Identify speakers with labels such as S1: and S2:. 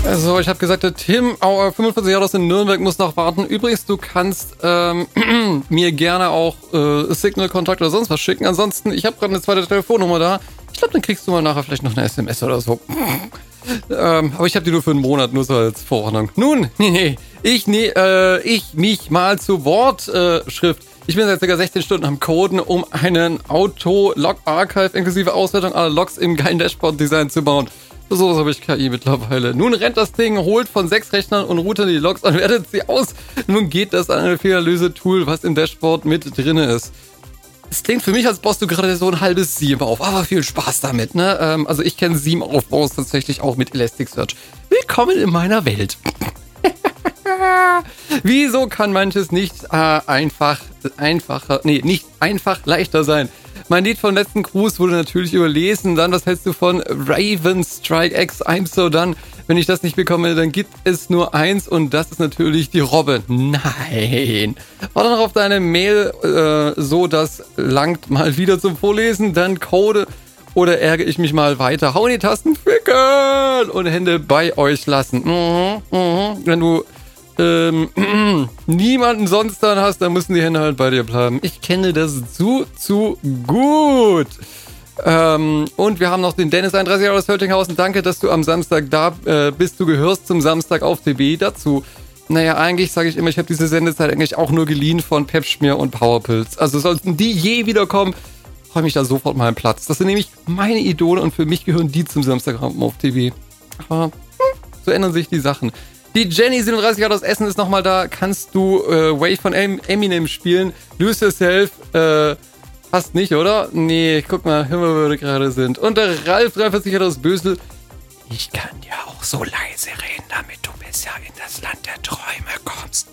S1: Also, ich habe gesagt, der Tim, 45 Jahre aus in Nürnberg, muss noch warten. Übrigens, du kannst mir gerne auch Signal-Kontakt oder sonst was schicken. Ansonsten, ich habe gerade eine zweite Telefonnummer da. Ich glaube, dann kriegst du mal nachher vielleicht noch eine SMS oder so. Aber ich habe die nur für einen Monat, nur so als Vorwarnung. Nun, ich mich mal zu Wortschrift. Ich bin seit ca. 16 Stunden am Coden, um einen Auto-Log-Archive inklusive Auswertung aller Logs im geilen Dashboard-Design zu bauen. So habe ich KI mittlerweile. Nun rennt das Ding, holt von 6 Rechnern und Routern die Logs und wertet sie aus. Nun geht das an ein Fehlerlöse-Tool, was im Dashboard mit drin ist. Es klingt für mich, als baust du gerade so ein halbes Seam auf. Aber viel Spaß damit, ne? Also ich kenne Seam-Aufbaus tatsächlich auch mit Elasticsearch. Willkommen in meiner Welt. Wieso kann manches nicht nicht einfach leichter sein? Mein Lied vom letzten Cruise wurde natürlich überlesen. Dann, was hältst du von Raven Strike X? I'm so done. Wenn ich das nicht bekomme, dann gibt es nur eins und das ist natürlich die Robbe. Nein. Warte noch auf deine Mail, so das langt mal wieder zum Vorlesen. Dann code oder ärgere ich mich mal weiter. Hau in die Tasten, ficken und Hände bei euch lassen. Wenn du niemanden sonst dann hast, dann müssen die Hände halt bei dir bleiben. Ich kenne das zu gut. Und wir haben noch den Dennis 31 aus Höltinghausen. Danke, dass du am Samstag da bist. Du gehörst zum Samstag auf TB dazu. Naja, eigentlich sage ich immer, ich habe diese Sendezeit eigentlich auch nur geliehen von Pepschmier und Powerpilz. Also sollten die je wiederkommen, räume ich da sofort mal einen Platz. Das sind nämlich meine Idole und für mich gehören die zum Samstagabend auf TB. Aber so ändern sich die Sachen. Die Jenny 37 Grad aus Essen ist nochmal da. Kannst du Wave von Eminem spielen? Lose Yourself, fast nicht, oder? Nee, guck mal, hör mal, wo wir gerade sind. Und der Ralf 43 Grad aus Bösel. Ich kann ja auch so leise reden, damit du besser in das Land der Träume kommst.